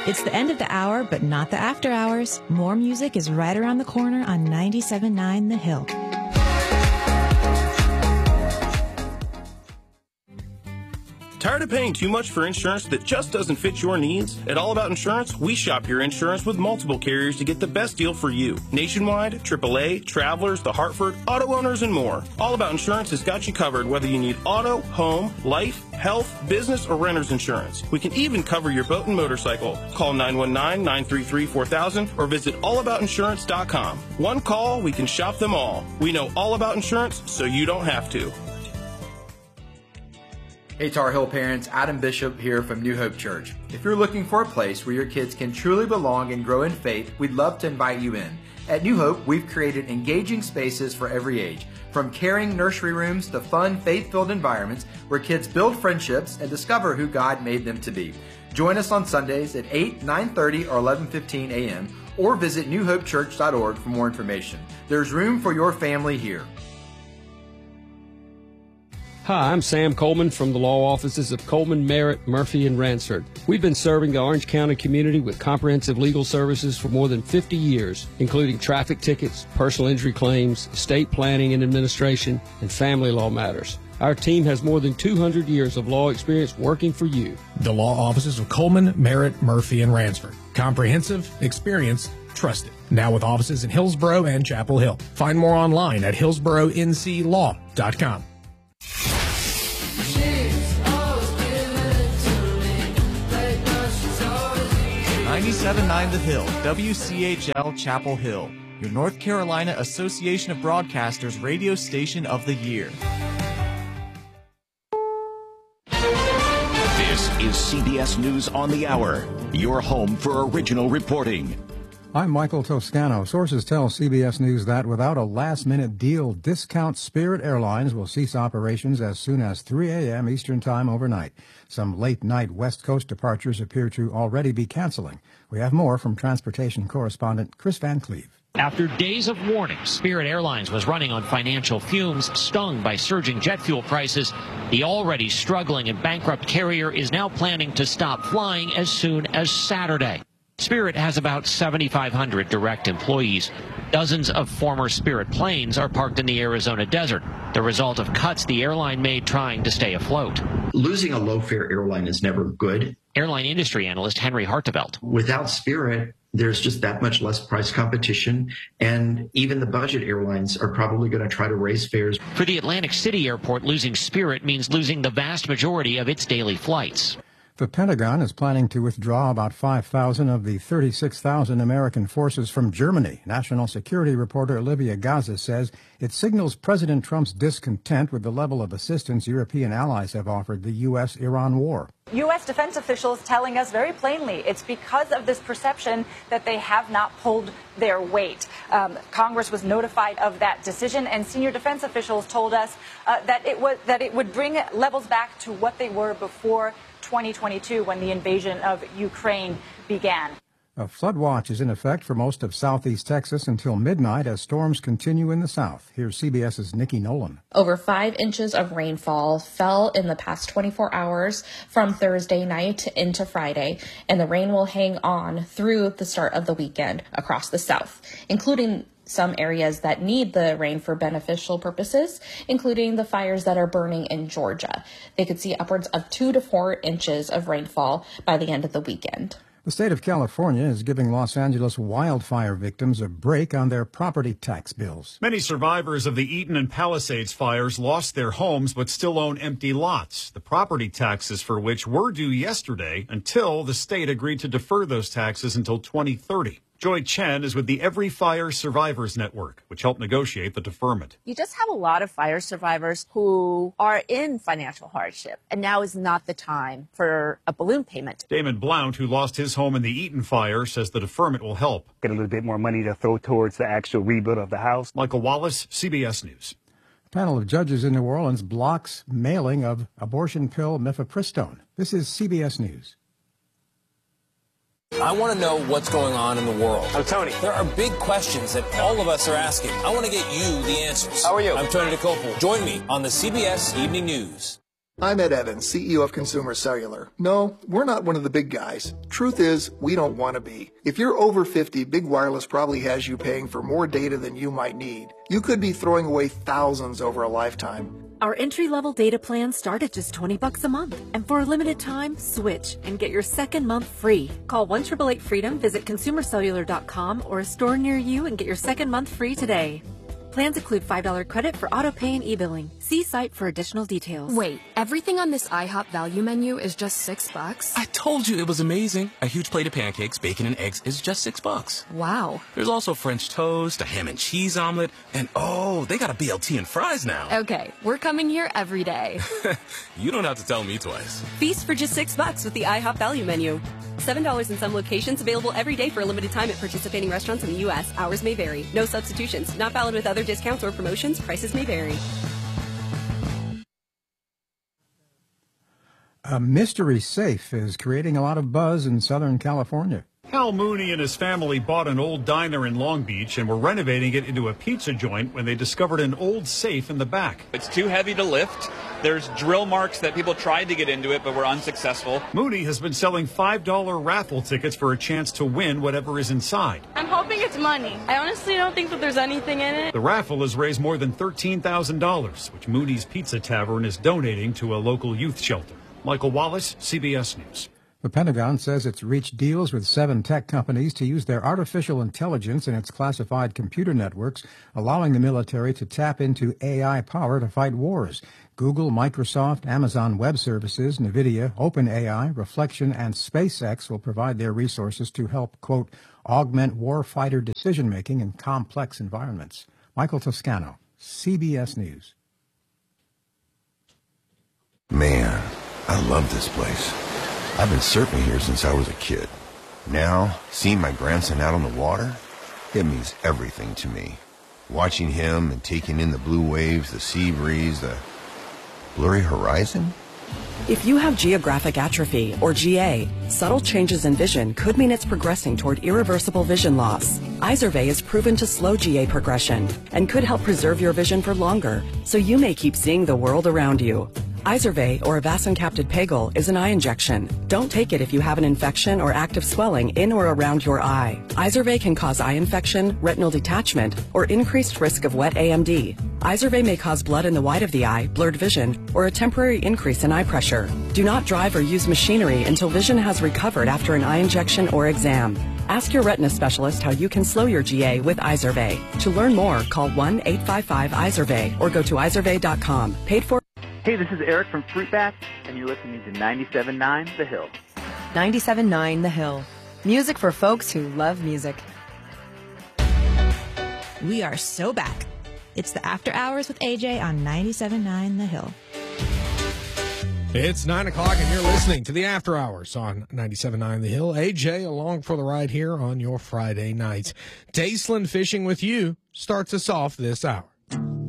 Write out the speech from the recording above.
It's the end of the hour, but not the after hours. More music is right around the corner on 97.9 The Hill. Tired of paying too much for insurance that just doesn't fit your needs? At All About Insurance, we shop your insurance with multiple carriers to get the best deal for you. Nationwide, AAA, Travelers, The Hartford, auto owners, and more. All About Insurance has got you covered whether you need auto, home, life, health, business, or renter's insurance. We can even cover your boat and motorcycle. Call 919-933-4000 or visit allaboutinsurance.com. One call, we can shop them all. We know all about insurance, so you don't have to. Hey Tar Heel parents, Adam Bishop here from New Hope Church. If you're looking for a place where your kids can truly belong and grow in faith, we'd love to invite you in. At New Hope, we've created engaging spaces for every age, from caring nursery rooms to fun, faith-filled environments where kids build friendships and discover who God made them to be. Join us on Sundays at 8, 9:30, or 11:15 a.m. or visit newhopechurch.org for more information. There's room for your family here. Hi, I'm Sam Coleman from the law offices of Coleman, Merritt, Murphy, and Ransford. We've been serving the Orange County community with comprehensive legal services for more than 50 years, including traffic tickets, personal injury claims, estate planning and administration, and family law matters. Our team has more than 200 years of law experience working for you. The law offices of Coleman, Merritt, Murphy, and Ransford. Comprehensive, experienced, trusted. Now with offices in Hillsborough and Chapel Hill. Find more online at hillsboroughnclaw.com. 97.9 The Hill, WCHL Chapel Hill, your North Carolina Association of Broadcasters radio station of the year. This is CBS News on the Hour, your home for original reporting. I'm Michael Toscano. Sources tell CBS News that without a last-minute deal, Discount Spirit Airlines will cease operations as soon as 3 a.m. Eastern Time overnight. Some late-night West Coast departures appear to already be canceling. We have more from transportation correspondent Chris Van Cleve. After days of warning, Spirit Airlines was running on financial fumes, stung by surging jet fuel prices. The already struggling and bankrupt carrier is now planning to stop flying as soon as Saturday. Spirit has about 7,500 direct employees. Dozens of former Spirit planes are parked in the Arizona desert, the result of cuts the airline made trying to stay afloat. Losing a low-fare airline is never good. Airline industry analyst Henry Hartevelt. Without Spirit, there's just that much less price competition, and even the budget airlines are probably going to try to raise fares. For the Atlantic City airport, losing Spirit means losing the vast majority of its daily flights. The Pentagon is planning to withdraw about 5,000 of the 36,000 American forces from Germany. National security reporter Olivia Gaza says it signals President Trump's discontent with the level of assistance European allies have offered the U.S.-Iran war. U.S. defense officials telling us very plainly it's because of this perception that they have not pulled their weight. Congress was notified of that decision, and senior defense officials told us that it would bring levels back to what they were before 2022 when the invasion of Ukraine began. A flood watch is in effect for most of southeast Texas until midnight as storms continue in the south. Here's CBS's Nikki Nolan. Over 5 inches of rainfall fell in the past 24 hours from Thursday night into Friday, and the rain will hang on through the start of the weekend across the south, including some areas that need the rain for beneficial purposes, including the fires that are burning in Georgia. They could see upwards of 2 to 4 inches of rainfall by the end of the weekend. The state of California is giving Los Angeles wildfire victims a break on their property tax bills. Many survivors of the Eaton and Palisades fires lost their homes but still own empty lots, the property taxes for which were due yesterday until the state agreed to defer those taxes until 2030. Joy Chen is with the Every Fire Survivors Network, which helped negotiate the deferment. You just have a lot of fire survivors who are in financial hardship, and now is not the time for a balloon payment. Damon Blount, who lost his home in the Eaton fire, says the deferment will help. Get a little bit more money to throw towards the actual rebuild of the house. Michael Wallace, CBS News. A panel of judges in New Orleans blocks mailing of abortion pill mifepristone. This is CBS News. I want to know what's going on in the world. I'm Tony. There are big questions that all of us are asking. I want to get you the answers. How are you? I'm Tony DeCopel. Join me on the CBS Evening News. I'm Ed Evans, CEO of Consumer Cellular. No, we're not one of the big guys. Truth is, we don't want to be. If you're over 50, Big Wireless probably has you paying for more data than you might need. You could be throwing away thousands over a lifetime. Our entry-level data plans start at just $20 a month. And for a limited time, switch and get your second month free. Call 1-888-FREEDOM, visit consumercellular.com or a store near you and get your second month free today. Plans include $5 credit for auto pay and e-billing. See site for additional details. Wait, everything on this IHOP value menu is just $6? I told you it was amazing. A huge plate of pancakes, bacon, and eggs is just $6. Wow. There's also French toast, a ham and cheese omelet, and oh, they got a BLT and fries now. Okay, we're coming here every day. You don't have to tell me twice. Feast for just $6 with the IHOP value menu. $7 in some locations, available every day for a limited time at participating restaurants in the U.S. Hours may vary. No substitutions. Not valid with other discounts or promotions. Prices may vary. A mystery safe is creating a lot of buzz in Southern California. Hal Mooney and his family bought an old diner in Long Beach and were renovating it into a pizza joint when they discovered an old safe in the back. It's too heavy to lift. There's drill marks that people tried to get into it but were unsuccessful. Mooney has been selling $5 raffle tickets for a chance to win whatever is inside. I'm hoping it's money. I honestly don't think that there's anything in it. The raffle has raised more than $13,000, which Mooney's Pizza Tavern is donating to a local youth shelter. Michael Wallace, CBS News. The Pentagon says it's reached deals with 7 tech companies to use their artificial intelligence in its classified computer networks, allowing the military to tap into AI power to fight wars. Google, Microsoft, Amazon Web Services, NVIDIA, OpenAI, Reflection, and SpaceX will provide their resources to help, quote, augment warfighter decision-making in complex environments. Michael Toscano, CBS News. Man, I love this place. I've been surfing here since I was a kid. Now, seeing my grandson out on the water, it means everything to me. Watching him and taking in the blue waves, the sea breeze, the blurry horizon. If you have geographic atrophy, or GA, subtle changes in vision could mean it's progressing toward irreversible vision loss. Izervay is proven to slow GA progression and could help preserve your vision for longer, so you may keep seeing the world around you. Izervay, or avacincaptad pegol, is an eye injection. Don't take it if you have an infection or active swelling in or around your eye. Izervay can cause eye infection, retinal detachment, or increased risk of wet AMD. Izervay may cause blood in the white of the eye, blurred vision, or a temporary increase in eye pressure. Do not drive or use machinery until vision has recovered after an eye injection or exam. Ask your retina specialist how you can slow your GA with Izervay. To learn more, call 1-855-IZERVAY or go to izervay.com. Paid for. Hey, this is Eric from Fruit Bat, and you're listening to 97.9 The Hill. 97.9 The Hill. Music for folks who love music. We are so back. It's the After Hours with AJ on 97.9 The Hill. It's 9 o'clock, and you're listening to the After Hours on 97.9 The Hill. AJ along for the ride here on your Friday nights. Daceland Fishing with you starts us off this hour.